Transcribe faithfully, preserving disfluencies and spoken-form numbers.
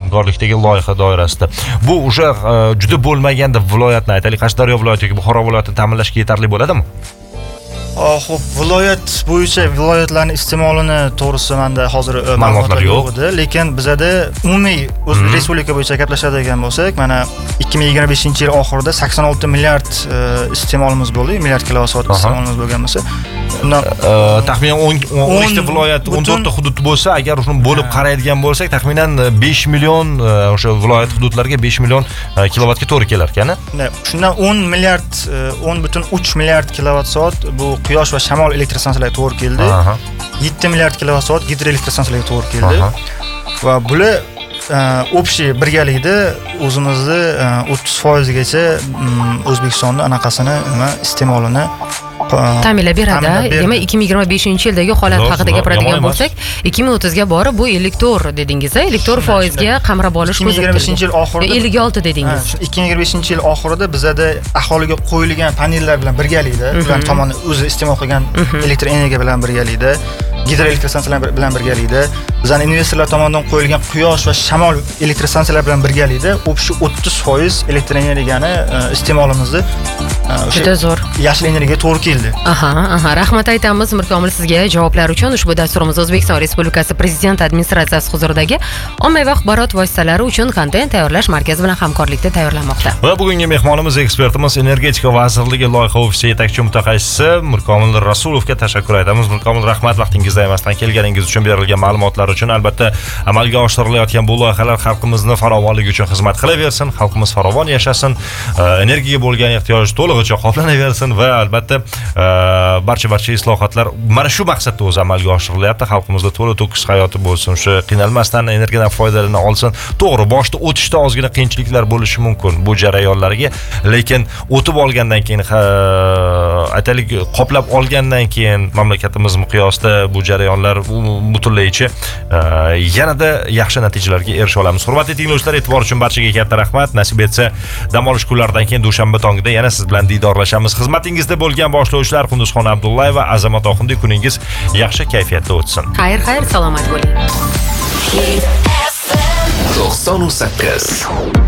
hamkorlikdagi loyiha doirasida. Bu o'sha juda bo'lmaganda viloyatni aytaylik, Qashqadaryo viloyati yoki Buxoro viloyatini ta'minlashga yetarli bo'ladimi? Xo'p, viloyat bo'yicha viloyatlarning iste'molini to'g'risi menda hozir ma'lumotlar yo'q edi, lekin bizada umumiy o'z respublika bo'yicha gaplashadigan bo'lsak, mana ikki ming yigirma beshinchi yil oxirida sakson olti milliard iste'molimiz bo'ldi, milliard kilovatsoat iste'molimiz bo'lgan bo'lsa, undan taxminan o'n ta viloyat, o'n to'rtta hudud bo'lsa, agar uni bo'lib qaraydigan bo'lsak, taxminan besh million o'sha viloyat hududlariga besh million kilovatga to'g'ri kelar ekan. Shundan o'n milliard, o'n butun uch milliard kilovatsoat bu quyosh va shamol elektrostansiyalariga to'g'ri keldi. yetti milliard kilovatsoat gidroelektrostansiyalariga to'g'ri keldi. Va bular общий birgalikda o'zimizni o'ttiz foiz gacha O'zbekistonning anaqasini, nima iste'molini ta'minlab beradi. Demak, ikki ming yigirma beshinchi yildagi holat haqida gapiradigan bo'lsak, ikki ming o'ttizga borib bu ellik to'rt dedingiz, ellik to'rt foizga qamrab olish ko'zda. ikki ming yigirma beshinchi yil oxirida ellik olti dedingiz. ikki ming yigirma beshinchi yil oxirida bizada aholiga qo'yilgan panellar bilan birgalikda, ular tomonidan o'zi iste'mol qilgan elektr energiya bilan birgalikda, gidroelektrostansiyalar bilan birgalikda, bizning investorlar tomonidan qo'yilgan quyosh va shamol elektrostansiyalar bilan birgalikda общий o'ttiz foiz elektr energiyani iste'molimizni juda zo'r yashil energiyaga to'g'ri keldi. Aha, aha, rahmat aytamiz Mirkomil sizga javoblar uchun. Ushbu dasturimiz O'zbekiston Respublikasi Prezident administratsiyasi huzuridagi ommaviy axborot vositalari uchun kontent tayyorlash markazi bilan hamkorlikda tayyorlanmoqda. Va bugungi mehmonimiz ekspertimiz Energetika vazirligi loyiha ofisi yetakchi mutaxassisi Mirkomil Rasulovga tashakkur aytamiz. Mirkomil, rahmat vaqtingizda emasdan kelganingiz uchun, berilgan ma'lumotlar uchun. Albatta, amalga oshirilayotgan bu loyihalar xalqimizni farovonligi uchun xizmat qilaversin, xalqimiz farovon yashasin, energiyaga bo'lgan ehtiyoj to'lig'icha qoplanaversin va albatta barcha barcha islohotlar mana shu maqsadda o'zi amalga oshirilyapti. Xalqimizda to'la to'kis hayoti bo'lsin, shu qiynalmasdan energiyadan foydalana olsin. To'g'ri, boshda o'tishda ozgina qiyinchiliklar bo'lishi mumkin bu jarayonlarga, lekin o'tib olgandan keyin, aytaylik, qoplab olgandan keyin mamlakatimiz miqyosida bu jarayonlar butunlaycha yanada yaxshi natijalarga erisha olamiz. Hurmatli tinglovchilar, e'tibor uchun barchaga katta rahmat. Nasib etsa, dam olish kunlaridan keyin dushanba tongida yana siz bilan diydorlashamiz. Xizmatingizda bo'lgan boshlovchilar Qunduzxon Abdullayeva, Azamat Oxundiy, kuningiz yaxshi kayfiyatda o'tsin. Xayr, xayr, salomat bo'ling. to'qson sakkiz